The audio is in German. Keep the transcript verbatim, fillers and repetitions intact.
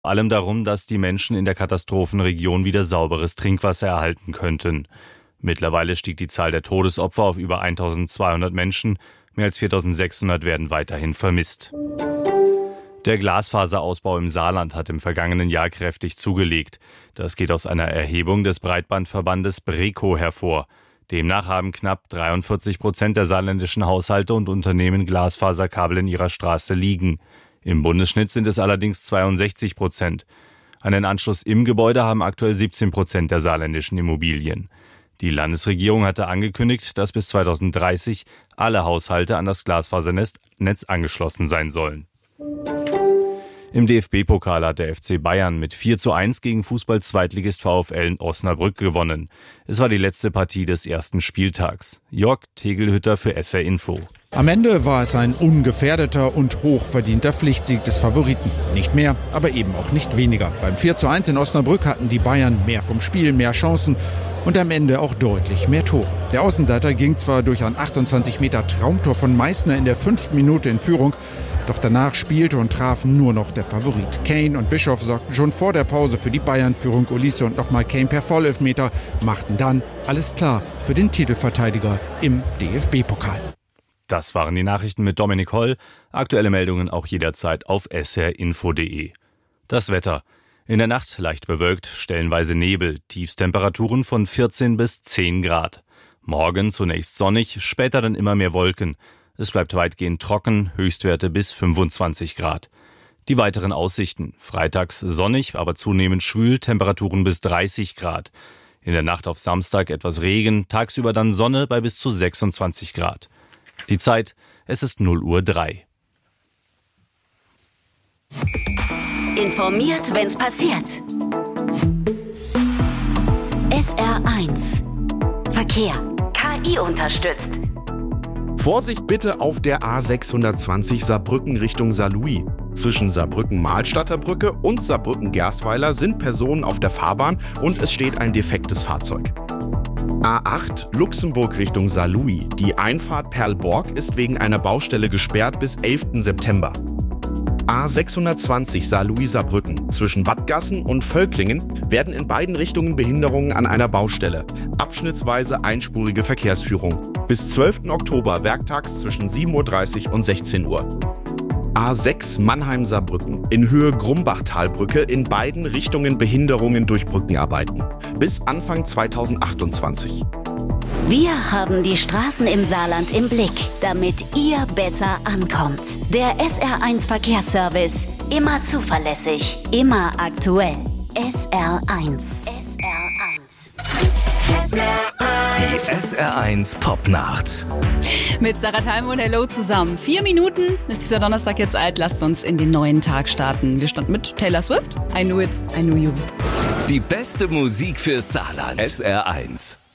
Vor allem darum, dass die Menschen in der Katastrophenregion wieder sauberes Trinkwasser erhalten könnten. Mittlerweile stieg die Zahl der Todesopfer auf über eintausendzweihundert Menschen. Mehr als viertausendsechshundert werden weiterhin vermisst. Der Glasfaserausbau im Saarland hat im vergangenen Jahr kräftig zugelegt. Das geht aus einer Erhebung des Breitbandverbandes BREKO hervor. Demnach haben knapp dreiundvierzig Prozent der saarländischen Haushalte und Unternehmen Glasfaserkabel in ihrer Straße liegen. Im Bundesschnitt sind es allerdings zweiundsechzig Prozent. Einen Anschluss im Gebäude haben aktuell siebzehn Prozent der saarländischen Immobilien. Die Landesregierung hatte angekündigt, dass bis zweitausenddreißig alle Haushalte an das Glasfasernetz angeschlossen sein sollen. Im D F B-Pokal hat der F C Bayern mit vier zu eins gegen Fußball-Zweitligist VfL in Osnabrück gewonnen. Es war die letzte Partie des ersten Spieltags. Jörg Tegelhütter für S R Info. Am Ende war es ein ungefährdeter und hochverdienter Pflichtsieg des Favoriten. Nicht mehr, aber eben auch nicht weniger. Beim vier zu eins in Osnabrück hatten die Bayern mehr vom Spiel, mehr Chancen und am Ende auch deutlich mehr Tore. Der Außenseiter ging zwar durch ein achtundzwanzig Meter Traumtor von Meißner in der fünften Minute in Führung, doch danach spielte und traf nur noch der Favorit. Kane und Bischof sorgten schon vor der Pause für die Bayern-Führung. Olise und nochmal Kane per Vollelfmeter machten dann alles klar für den Titelverteidiger im D F B-Pokal. Das waren die Nachrichten mit Dominik Holl. Aktuelle Meldungen auch jederzeit auf s r info punkt d e. Das Wetter. In der Nacht leicht bewölkt, stellenweise Nebel, Tiefstemperaturen von vierzehn bis zehn Grad. Morgen zunächst sonnig, später dann immer mehr Wolken. Es bleibt weitgehend trocken, Höchstwerte bis fünfundzwanzig Grad. Die weiteren Aussichten. Freitags sonnig, aber zunehmend schwül, Temperaturen bis dreißig Grad. In der Nacht auf Samstag etwas Regen, tagsüber dann Sonne bei bis zu sechsundzwanzig Grad. Die Zeit, es ist null Uhr drei. Informiert, wenn's passiert. S R eins. Verkehr. K I unterstützt. Vorsicht bitte auf der A sechshundertzwanzig Saarbrücken Richtung Saarlouis. Zwischen Saarbrücken-Mahlstadter Brücke und Saarbrücken-Gersweiler sind Personen auf der Fahrbahn und es steht ein defektes Fahrzeug. A acht Luxemburg Richtung Saarlouis. Die Einfahrt Perlborg ist wegen einer Baustelle gesperrt bis elften September. A sechshundertzwanzig Saarlouis-Saarbrücken. Zwischen Wattgassen und Völklingen werden in beiden Richtungen Behinderungen an einer Baustelle. Abschnittsweise einspurige Verkehrsführung. Bis zwölften Oktober werktags zwischen sieben Uhr dreißig und sechzehn Uhr. A sechs Mannheim-Saarbrücken. In Höhe Grumbachtalbrücke in beiden Richtungen Behinderungen durch Brückenarbeiten. Bis Anfang zweitausendachtundzwanzig. Wir haben die Straßen im Saarland im Blick, damit ihr besser ankommt. Der S R eins Verkehrsservice. Immer zuverlässig, immer aktuell. S R eins. S R eins. S R eins. Die S R eins Popnacht. Mit Sarah Thalm und Hello zusammen. Vier Minuten ist dieser Donnerstag jetzt alt. Lasst uns in den neuen Tag starten. Wir starten mit Taylor Swift. I Knew It, I Knew You. Die beste Musik für Saarland. S R eins.